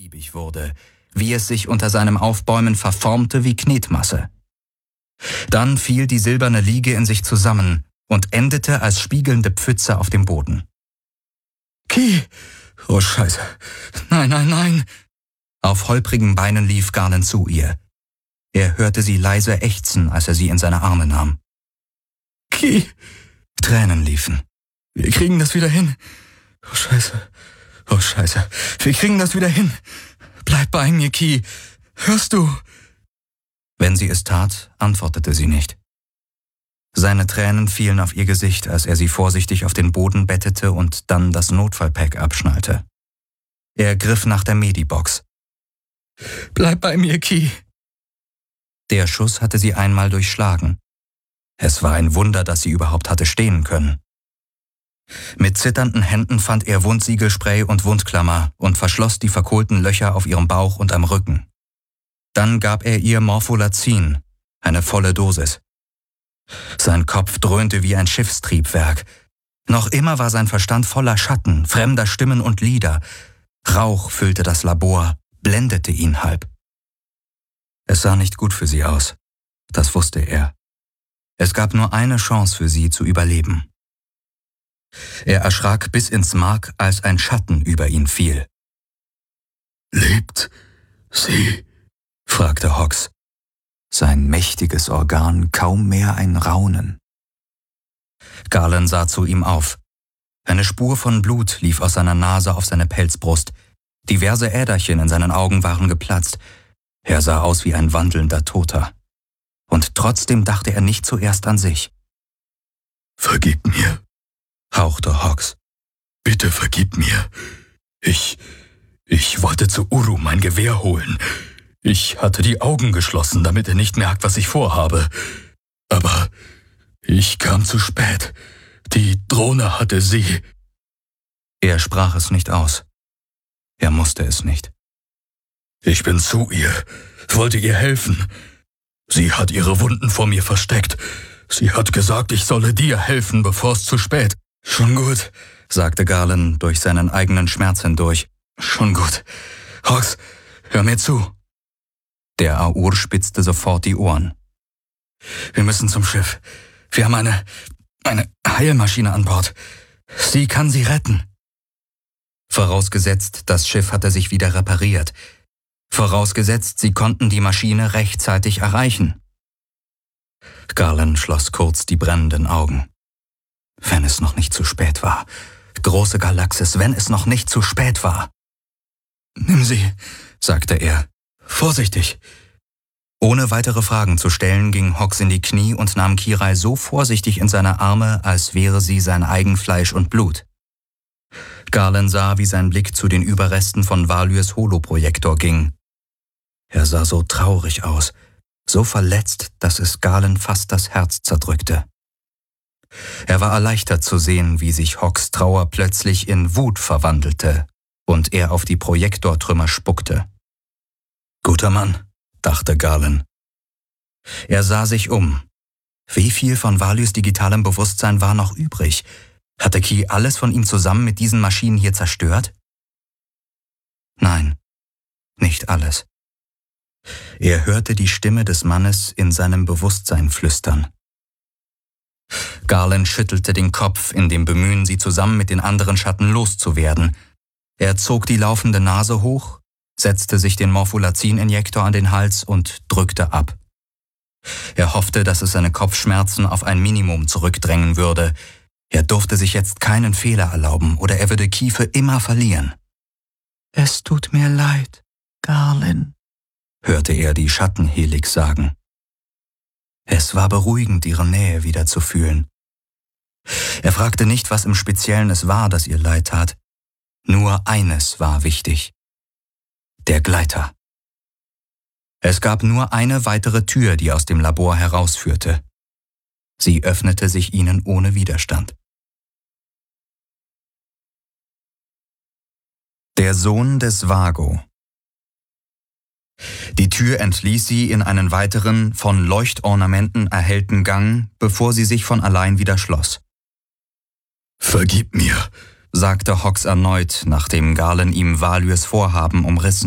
beliebig wurde, wie es sich unter seinem Aufbäumen verformte wie Knetmasse. Dann fiel die silberne Liege in sich zusammen und endete als spiegelnde Pfütze auf dem Boden. »Key! Oh Scheiße! Nein, nein, nein!« Auf holprigen Beinen lief Garland zu ihr. Er hörte sie leise ächzen, als er sie in seine Arme nahm. »Key!« Tränen liefen. »Wir kriegen das wieder hin. Oh Scheiße! Oh Scheiße! Wir kriegen das wieder hin! Bleib bei mir, Key! Hörst du?« Wenn sie es tat, antwortete sie nicht. Seine Tränen fielen auf ihr Gesicht, als er sie vorsichtig auf den Boden bettete und dann das Notfallpack abschnallte. Er griff nach der Medibox. »Bleib bei mir, Key!« Der Schuss hatte sie einmal durchschlagen. Es war ein Wunder, dass sie überhaupt hatte stehen können. Mit zitternden Händen fand er Wundsiegelspray und Wundklammer und verschloss die verkohlten Löcher auf ihrem Bauch und am Rücken. Dann gab er ihr Morpholazin, eine volle Dosis. Sein Kopf dröhnte wie ein Schiffstriebwerk. Noch immer war sein Verstand voller Schatten, fremder Stimmen und Lieder. Rauch füllte das Labor, blendete ihn halb. Es sah nicht gut für sie aus, das wusste er. Es gab nur eine Chance für sie zu überleben. Er erschrak bis ins Mark, als ein Schatten über ihn fiel. »Lebt sie?« fragte Hawks. Sein mächtiges Organ kaum mehr ein Raunen. Garland sah zu ihm auf. Eine Spur von Blut lief aus seiner Nase auf seine Pelzbrust. Diverse Äderchen in seinen Augen waren geplatzt. Er sah aus wie ein wandelnder Toter. Und trotzdem dachte er nicht zuerst an sich. »Vergib mir«, hauchte Hawks. »Bitte vergib mir. Ich wollte zu Uru mein Gewehr holen. Ich hatte die Augen geschlossen, damit er nicht merkt, was ich vorhabe. Aber ich kam zu spät. Die Drohne hatte sie.« Er sprach es nicht aus. Er musste es nicht. »Ich bin zu ihr, wollte ihr helfen. Sie hat ihre Wunden vor mir versteckt. Sie hat gesagt, ich solle dir helfen, bevor es zu spät.« »Schon gut«, sagte Garland durch seinen eigenen Schmerz hindurch. »Schon gut. Hawks, hör mir zu.« Der Aur spitzte sofort die Ohren. »Wir müssen zum Schiff. Wir haben eine Heilmaschine an Bord. Sie kann sie retten.« Vorausgesetzt, das Schiff hatte sich wieder repariert. Vorausgesetzt, sie konnten die Maschine rechtzeitig erreichen. Garland schloss kurz die brennenden Augen. Wenn es noch nicht zu spät war. Große Galaxis, wenn es noch nicht zu spät war. »Nimm sie«, sagte er. »Vorsichtig.« Ohne weitere Fragen zu stellen, ging Hawks in die Knie und nahm Kirai so vorsichtig in seine Arme, als wäre sie sein Eigenfleisch und Blut. Garland sah, wie sein Blick zu den Überresten von Valyrs Holoprojektor ging. Er sah so traurig aus, so verletzt, dass es Garland fast das Herz zerdrückte. Er war erleichtert zu sehen, wie sich Hawks Trauer plötzlich in Wut verwandelte und er auf die Projektortrümmer spuckte. »Guter Mann«, dachte Garland. Er sah sich um. Wie viel von Valyrs digitalem Bewusstsein war noch übrig? Hatte Key alles von ihm zusammen mit diesen Maschinen hier zerstört? Nein, nicht alles. Er hörte die Stimme des Mannes in seinem Bewusstsein flüstern. Garland schüttelte den Kopf in dem Bemühen, sie zusammen mit den anderen Schatten loszuwerden. Er zog die laufende Nase hoch, setzte sich den Morpholazin-Injektor an den Hals und drückte ab. Er hoffte, dass es seine Kopfschmerzen auf ein Minimum zurückdrängen würde. Er durfte sich jetzt keinen Fehler erlauben, oder er würde Key für immer verlieren. »Es tut mir leid, Garland«, hörte er die Schattenhelix sagen. Es war beruhigend, ihre Nähe wieder zu fühlen. Er fragte nicht, was im Speziellen es war, das ihr leid tat. Nur eines war wichtig: der Gleiter. Es gab nur eine weitere Tür, die aus dem Labor herausführte. Sie öffnete sich ihnen ohne Widerstand. Der Sohn des Vago. Die Tür entließ sie in einen weiteren, von Leuchtornamenten erhellten Gang, bevor sie sich von allein wieder schloss. »Vergib mir«, sagte Hawks erneut, nachdem Garland ihm Valyrs Vorhaben umrissen.